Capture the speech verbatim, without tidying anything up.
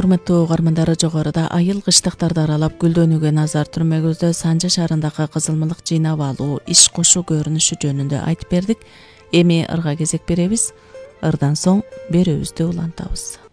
Урматтуу угармандары, жогоруда айыл кыштыктарды аралап гүлдөнүүгө назар түрмөгүздө Санжы шаарындагы кызылмылык жыйнап алуу, иш кошуу көрүнүшү жөнүндө айтып бердик. Эми ырга кезек беребиз. Ырдан соң берүүбүздү улантабыз.